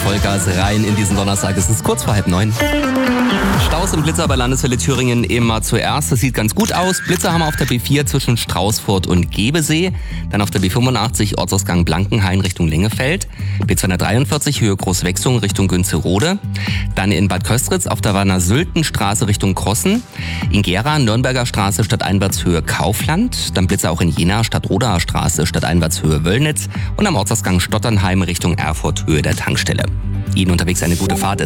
Vollgas rein in diesen Donnerstag. Es ist kurz vor 8:30. Staus und Blitzer bei Landeswelle Thüringen immer zuerst. Das sieht ganz gut aus. Blitzer haben wir auf der B4 zwischen Straußfurt und Gebesee. Dann auf der B85 Ortsausgang Blankenhain Richtung Lengefeld. B243 Höhe Großwechsung Richtung Günzerode. Dann in Bad Köstritz auf der Wanner-Sülten-Straße Richtung Krossen. In Gera Nürnberger Straße stadteinwärts Höhe Kaufland. Dann Blitzer auch in Jena Stadtrodaer Straße stadteinwärts Höhe Wöllnitz. Und am Ortsausgang Stotternheim Richtung Erfurt Höhe der Tankstelle. Ihnen unterwegs eine gute Fahrt.